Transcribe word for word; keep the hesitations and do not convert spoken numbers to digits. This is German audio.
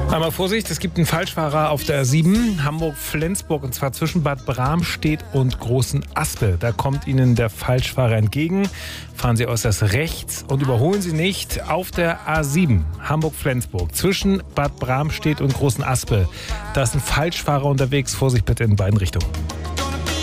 Einmal Vorsicht, es gibt einen Falschfahrer auf der A sieben, Hamburg-Flensburg, und zwar zwischen Bad Bramstedt und Großen Aspe. Da kommt Ihnen der Falschfahrer entgegen. Fahren Sie äußerst rechts und überholen Sie nicht auf der A sieben, Hamburg-Flensburg, zwischen Bad Bramstedt und Großen Aspe. Da ist ein Falschfahrer unterwegs. Vorsicht bitte in beiden Richtungen.